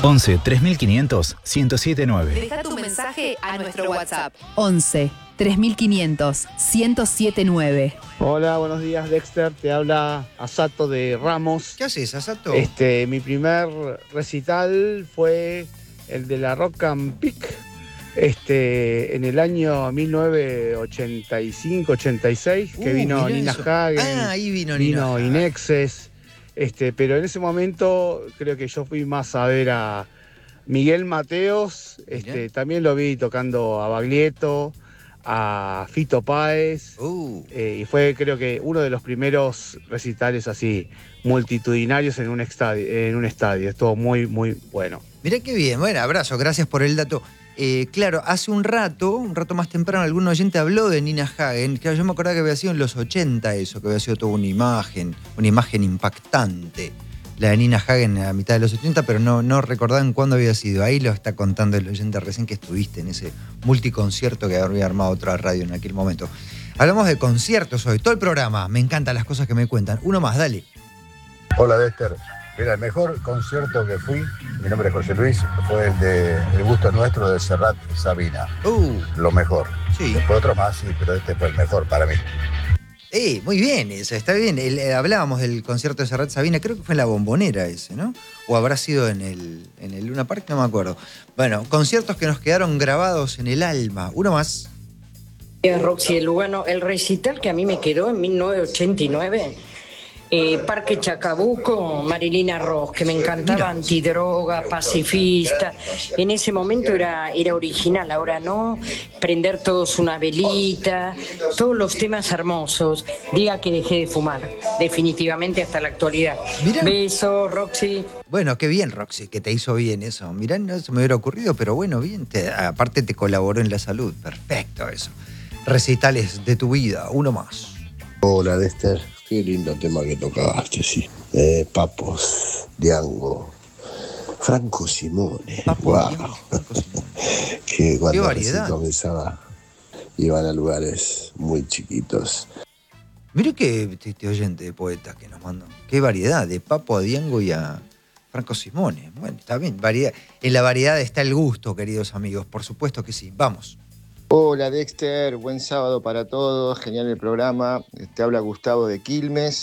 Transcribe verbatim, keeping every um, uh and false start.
once tres mil quinientos ciento siete nueve. Deja tu mensaje a nuestro WhatsApp. once tres mil quinientos ciento siete nueve. Hola, buenos días, Dexter. Te habla Asato de Ramos. ¿Qué haces, Asato? Este, mi primer recital fue el de la Rock and Peak, este, en el año mil novecientos ochenta y cinco ochenta y seis, que Uh, vino mirá Nina eso. Hagen, Ah, ahí vino, vino Nina Hagen. Inexes, este, pero en ese momento creo que yo fui más a ver a Miguel Mateos, este, Mirá. también lo vi tocando a Baglietto, a Fito Páez, Uh, eh, y fue creo que uno de los primeros recitales así multitudinarios en un estadio, en un estadio. Estuvo muy, muy bueno. mirá qué bien. Bueno, abrazo, gracias por el dato. Eh, claro, hace un rato, un rato más temprano, algún oyente habló de Nina Hagen. Claro, yo me acordaba que había sido en los ochenta eso, que había sido toda una imagen, una imagen impactante. La de Nina Hagen a mitad de los ochenta, pero no, no recordaba en cuándo había sido. Ahí lo está contando el oyente recién que estuviste en ese multiconcierto que había armado otra radio en aquel momento. Hablamos de conciertos hoy, todo el programa. Me encantan las cosas que me cuentan. Uno más, dale. Hola, Dexter. Mira, el mejor concierto que fui, mi nombre es José Luis, fue el de El Gusto Nuestro de Serrat Sabina. Uh, Lo mejor. sí. Después otro más, sí, pero este fue el mejor para mí. Eh, muy bien, eso, está bien. El, eh, hablábamos del concierto de Serrat Sabina, creo que fue en la Bombonera ese, ¿no? O habrá sido en el, en el Luna Park, no me acuerdo. Bueno, conciertos que nos quedaron grabados en el alma. Uno más. Roxy el Lugano, el recital que a mí me quedó en mil novecientos ochenta y nueve, eh, Parque Chacabuco, Marilina Ross, que me encantaba, Mira. antidroga, pacifista. En ese momento era, era original, ahora no. Prender todos una velita, todos los temas hermosos. Día que dejé de fumar, definitivamente hasta la actualidad. Mirá. Besos, Roxy. Bueno, qué bien, Roxy, que te hizo bien eso. Mirá, no se me hubiera ocurrido, pero bueno, bien. Te- aparte te colaboró en la salud. Perfecto eso. Recitales de tu vida. Uno más. Hola, Dexter. Qué lindo tema que tocaste, sí. Eh, Papos, Diango, Franco Simone. Papo, Wow. Diego, Franco Simone. Que cuando Qué recién variedad. comenzaba iban a lugares muy chiquitos. Mirá que este, este oyente de poetas que nos mandó. Qué variedad, de Papo a Diango y a Franco Simone. Bueno, está bien. Variedad. En la variedad está el gusto, queridos amigos. Por supuesto que sí. Vamos. Hola Dexter, buen sábado para todos, genial el programa. Te habla Gustavo de Quilmes.